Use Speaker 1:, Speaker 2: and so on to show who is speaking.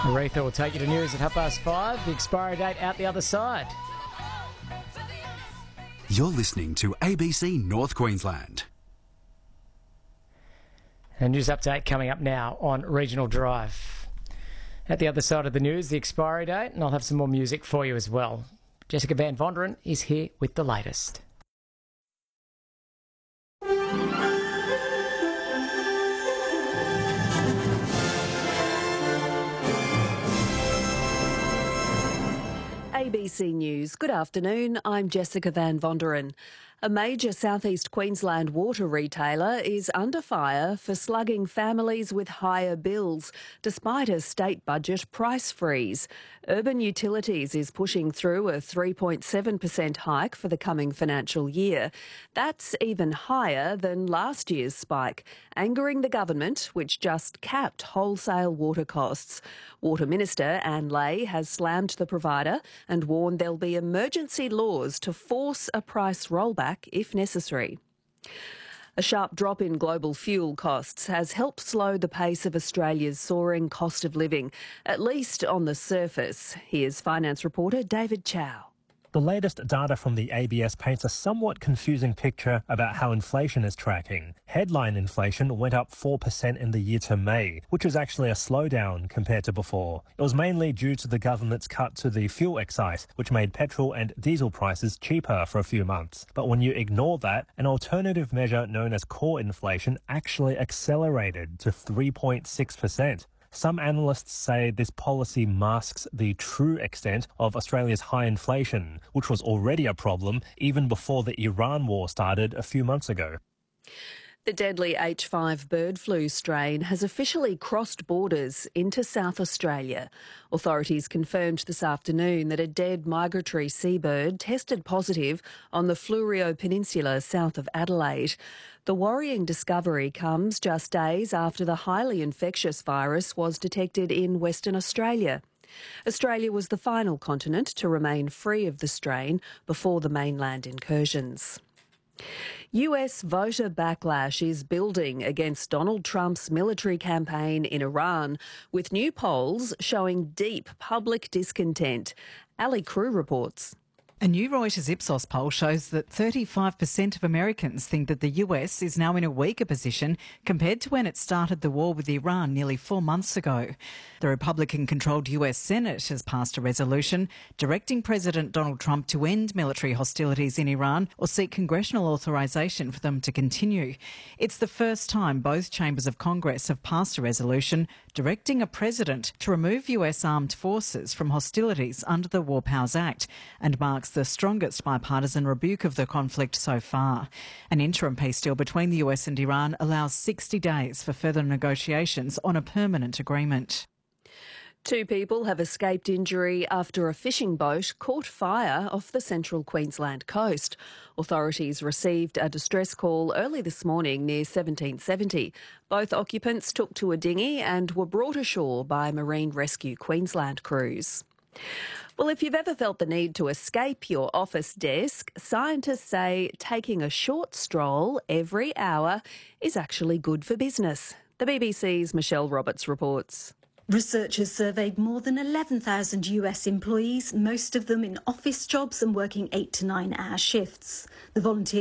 Speaker 1: Aretha will take you to news at 5:30. The expiry date out the other side.
Speaker 2: You're listening to ABC North Queensland.
Speaker 1: A news update coming up now on Regional Drive. At the other side of the news, the expiry date, and I'll have some more music for you as well. Jessica Van Vonderen is here with the latest.
Speaker 3: ABC News. Good afternoon. I'm Jessica Van Vonderen. A major southeast Queensland water retailer is under fire for slugging families with higher bills, despite a state budget price freeze. Urban Utilities is pushing through a 3.7% hike for the coming financial year. That's even higher than last year's spike, angering the government, which just capped wholesale water costs. Water Minister Anne Ley has slammed the provider and warned there'll be emergency laws to force a price rollback if necessary. A sharp drop in global fuel costs has helped slow the pace of Australia's soaring cost of living, at least on the surface. Here's finance reporter David Chow.
Speaker 4: The latest data from the ABS paints a somewhat confusing picture about how inflation is tracking. Headline inflation went up 4% in the year to May, which is actually a slowdown compared to before. It was mainly due to the government's cut to the fuel excise, which made petrol and diesel prices cheaper for a few months. But when you ignore that, an alternative measure known as core inflation actually accelerated to 3.6%. Some analysts say this policy masks the true extent of Australia's high inflation, which was already a problem even before the Iran war started a few months ago.
Speaker 3: The deadly H5 bird flu strain has officially crossed borders into South Australia. Authorities confirmed this afternoon that a dead migratory seabird tested positive on the Fleurieu Peninsula south of Adelaide. The worrying discovery comes just days after the highly infectious virus was detected in Western Australia. Australia was the final continent to remain free of the strain before the mainland incursions. US voter backlash is building against Donald Trump's military campaign in Iran, with new polls showing deep public discontent. Ali Crew reports.
Speaker 5: A new Reuters Ipsos poll shows that 35% of Americans think that the US is now in a weaker position compared to when it started the war with Iran nearly 4 months ago. The Republican-controlled US Senate has passed a resolution directing President Donald Trump to end military hostilities in Iran or seek congressional authorization for them to continue. It's the first time both chambers of Congress have passed a resolution directing a president to remove US armed forces from hostilities under the War Powers Act, and marks the strongest bipartisan rebuke of the conflict so far. An interim peace deal between the US and Iran allows 60 days for further negotiations on a permanent agreement.
Speaker 3: 2 people have escaped injury after a fishing boat caught fire off the central Queensland coast. Authorities received a distress call early this morning near 1770. Both occupants took to a dinghy and were brought ashore by Marine Rescue Queensland crews. Well, if you've ever felt the need to escape your office desk, scientists say taking a short stroll every hour is actually good for business. The BBC's Michelle Roberts reports.
Speaker 6: Researchers surveyed more than 11,000 US employees, most of them in office jobs and working 8 to 9 hour shifts. The volunteers